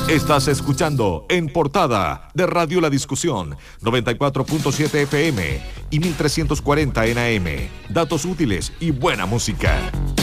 Estás escuchando En Portada de Radio La Discusión, 94.7 FM y 1340 en AM. Datos útiles y buena música.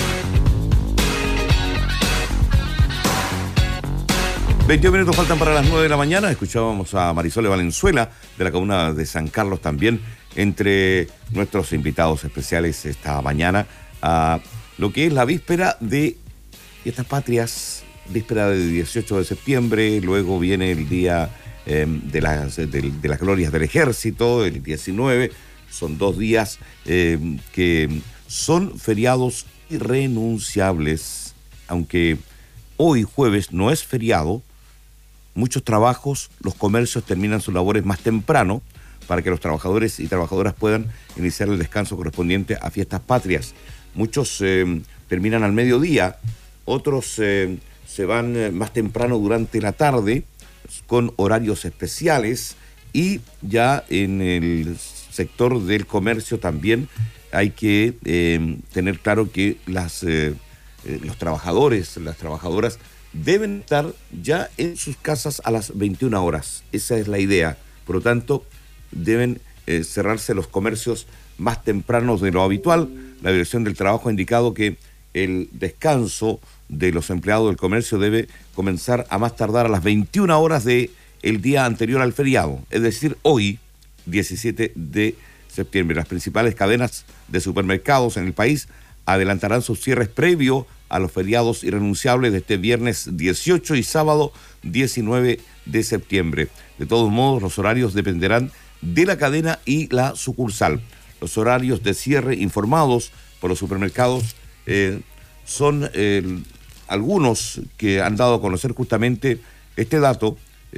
...21 minutos faltan para las 9 de la mañana. Escuchábamos a Marisol Valenzuela, de la comuna de San Carlos también, entre nuestros invitados especiales esta mañana, a lo que es la víspera de Fiestas Patrias, víspera del 18 de septiembre, luego viene el día de las glorias del ejército, el 19, son 2 días que son feriados irrenunciables, aunque hoy jueves no es feriado. Muchos trabajos, los comercios terminan sus labores más temprano para que los trabajadores y trabajadoras puedan iniciar el descanso correspondiente a Fiestas Patrias. Muchos terminan al mediodía, otros se van más temprano durante la tarde con horarios especiales, y ya en el sector del comercio también hay que tener claro que los trabajadores, las trabajadoras deben estar ya en sus casas a las 21 horas. Esa es la idea. Por lo tanto, deben cerrarse los comercios más tempranos de lo habitual. La Dirección del Trabajo ha indicado que el descanso de los empleados del comercio debe comenzar a más tardar a las 21 horas del día anterior al feriado, es decir, hoy, 17 de septiembre. Las principales cadenas de supermercados en el país adelantarán sus cierres previo a los feriados irrenunciables de este viernes 18 y sábado 19 de septiembre. De todos modos, los horarios dependerán de la cadena y la sucursal. Los horarios de cierre informados por los supermercados son algunos que han dado a conocer justamente este dato.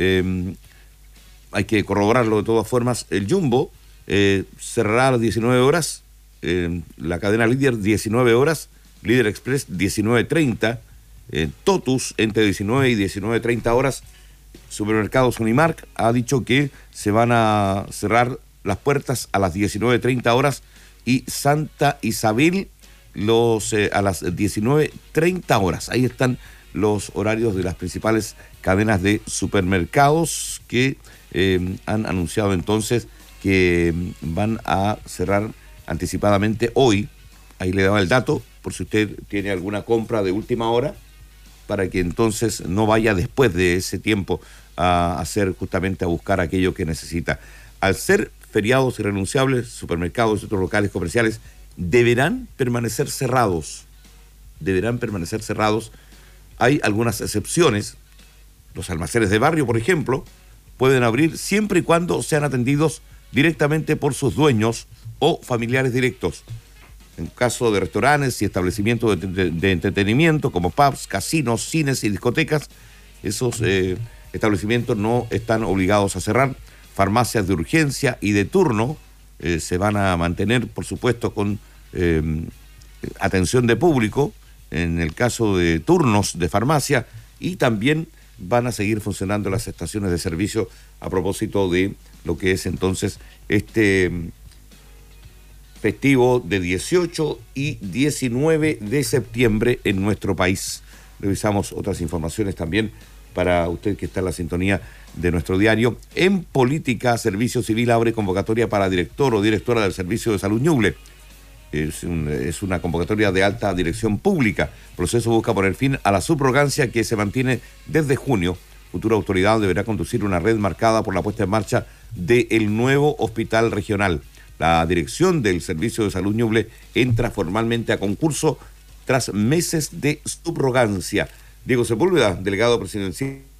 Hay que corroborarlo de todas formas. El Jumbo cerrará a las 19 horas, la cadena Líder 19 horas, Líder Express 19:30, Totus entre 19 y 19:30 horas. Supermercados Unimark ha dicho que se van a cerrar las puertas a las 19:30 horas, y Santa Isabel a las 19:30 horas. Ahí están los horarios de las principales cadenas de supermercados que han anunciado entonces que van a cerrar anticipadamente hoy. Ahí le daba el dato, por si usted tiene alguna compra de última hora, para que entonces no vaya después de ese tiempo a buscar aquello que necesita. Al ser feriados irrenunciables, supermercados y otros locales comerciales deberán permanecer cerrados. Hay algunas excepciones. Los almacenes de barrio, por ejemplo, pueden abrir siempre y cuando sean atendidos directamente por sus dueños o familiares directos. En caso de restaurantes y establecimientos de entretenimiento como pubs, casinos, cines y discotecas, esos establecimientos no están obligados a cerrar. Farmacias de urgencia y de turno se van a mantener, por supuesto, con atención de público en el caso de turnos de farmacia, y también van a seguir funcionando las estaciones de servicio a propósito de lo que es entonces este festivo de 18 y 19 de septiembre en nuestro país. Revisamos otras informaciones también para usted que está en la sintonía de nuestro diario. En política, Servicio Civil abre convocatoria para director o directora del Servicio de Salud Ñuble. Es una convocatoria de alta dirección pública. El proceso busca poner fin a la subrogancia que se mantiene desde junio. Futura autoridad deberá conducir una red marcada por la puesta en marcha del nuevo hospital regional. La dirección del Servicio de Salud Ñuble entra formalmente a concurso tras meses de subrogancia. Diego Sepúlveda, delegado presidencial